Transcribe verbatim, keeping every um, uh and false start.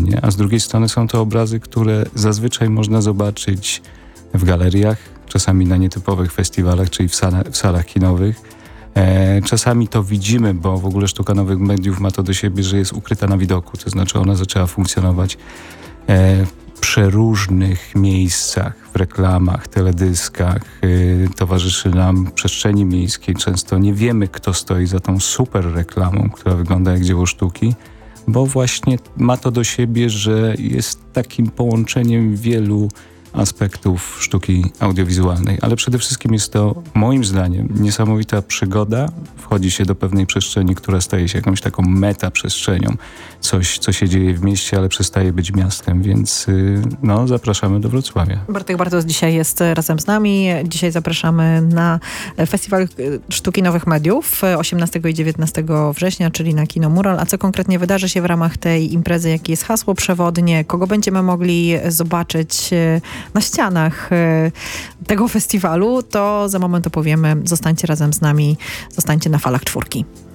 nie? A z drugiej strony są to obrazy, które zazwyczaj można zobaczyć w galeriach, czasami na nietypowych festiwalach, czyli w, sala, w salach kinowych. E, czasami to widzimy, bo w ogóle sztuka nowych mediów ma to do siebie, że jest ukryta na widoku, to znaczy ona zaczęła funkcjonować e, w przeróżnych miejscach, w reklamach, teledyskach, e, towarzyszy nam przestrzeni miejskiej. Często nie wiemy, kto stoi za tą super reklamą, która wygląda jak dzieło sztuki, bo właśnie ma to do siebie, że jest takim połączeniem wielu aspektów sztuki audiowizualnej, ale przede wszystkim jest to, moim zdaniem, niesamowita przygoda. Wchodzi się do pewnej przestrzeni, która staje się jakąś taką metaprzestrzenią. Coś, co się dzieje w mieście, ale przestaje być miastem, więc no, zapraszamy do Wrocławia. Bartek Bartos dzisiaj jest razem z nami. Dzisiaj zapraszamy na Festiwal Sztuki Nowych Mediów osiemnastego i dziewiętnastego września, czyli na Kino Mural. A co konkretnie wydarzy się w ramach tej imprezy? Jakie jest hasło przewodnie? Kogo będziemy mogli zobaczyć na ścianach tego festiwalu? To za moment opowiemy. Zostańcie razem z nami. Zostańcie na falach czwórki.